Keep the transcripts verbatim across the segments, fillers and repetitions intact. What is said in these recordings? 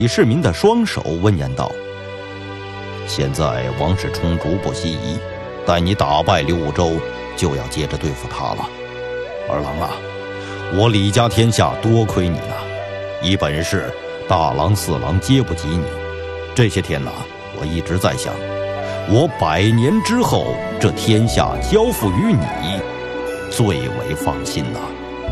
李世民的双手，温言道：“现在王室冲逐不西移，待你打败刘武周，就要接着对付他了。二郎啊，我李家天下多亏你了，一本事大郎四郎皆不及你。这些天呢，我一直在想，我百年之后这天下交付于你，最为放心呐。”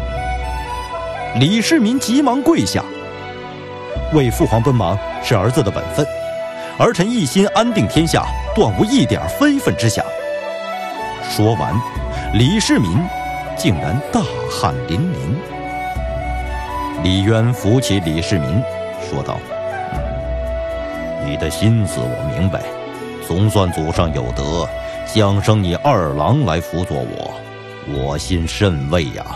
李世民急忙跪下：“为父皇奔忙是儿子的本分，儿臣一心安定天下，断无一点非分之想。”说完，李世民竟然大汗淋漓。李渊扶起李世民，说道：“你的心思我明白，总算祖上有德，降生你二郎来辅佐我，我心甚慰呀。”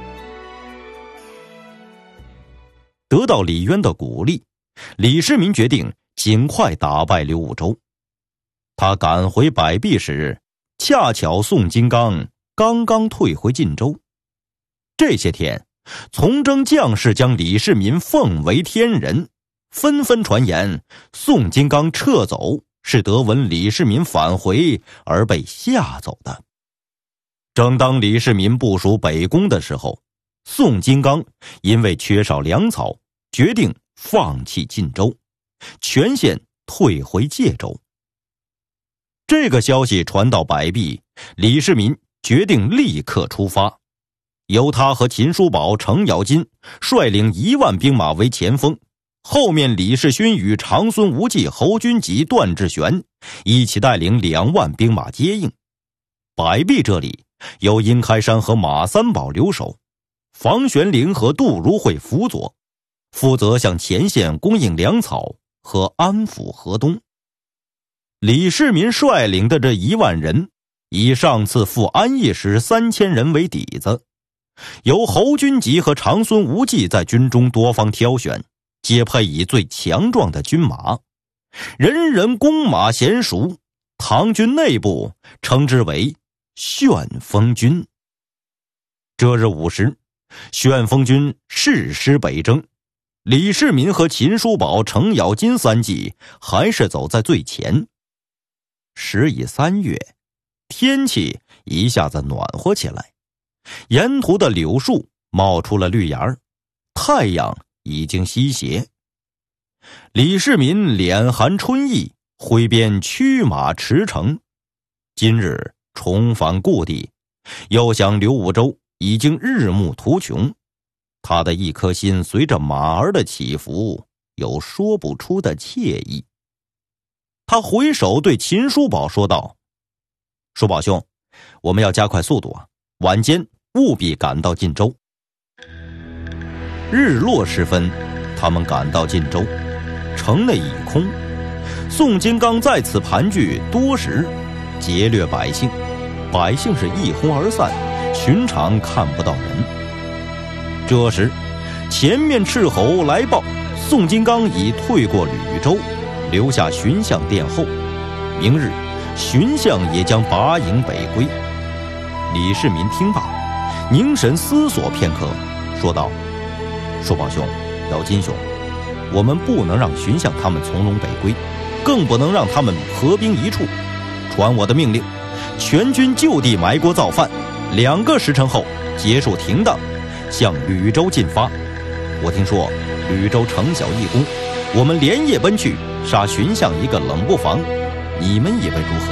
得到李渊的鼓励，李世民决定尽快打败刘武周。他赶回百壁时，恰巧宋金刚刚刚退回晋州。这些天，从征将士将李世民奉为天人，纷纷传言宋金刚撤走是得闻李世民返回而被吓走的。正当李世民部署北攻的时候，宋金刚因为缺少粮草，决定放弃晋州，全线退回界州。这个消息传到百壁，李世民决定立刻出发，由他和秦叔宝、程咬金率领一万兵马为前锋，后面李世勋与长孙无忌、侯君集、段志玄一起带领两万兵马接应。百壁这里由殷开山和马三宝留守，房玄龄和杜如晦辅佐，负责向前线供应粮草和安抚河东。李世民率领的这一万人，以上次赴安邑时三千人为底子，由侯君集和长孙无忌在军中多方挑选，皆配以最强壮的军马，人人弓马娴熟，唐军内部称之为旋风军。这日午时，旋风军誓师北征，李世民和秦叔宝、程咬金三骑还是走在最前。时已三月，天气一下子暖和起来，沿途的柳树冒出了绿芽，太阳已经西斜。李世民脸含春意，挥鞭驱马驰骋。今日重返故地，又想刘武周已经日暮途穷，他的一颗心随着马儿的起伏，有说不出的惬意。他回首对秦叔宝说道：“叔宝兄，我们要加快速度啊，晚间务必赶到晋州。”日落时分，他们赶到晋州，城内已空。宋金刚在此盘踞多时，劫掠百姓，百姓是一哄而散，寻常看不到人。这时，前面斥候来报，宋金刚已退过吕州，留下荀相殿后，明日荀相也将拔营北归。李世民听罢，凝神思索片刻，说道：“叔宝兄，咬金兄，我们不能让荀相他们从容北归，更不能让他们合兵一处。传我的命令，全军就地埋锅造饭，两个时辰后结束停当，向吕州进发。我听说吕州城小易攻，我们连夜奔去，杀荀相一个冷不防，你们以为如何？”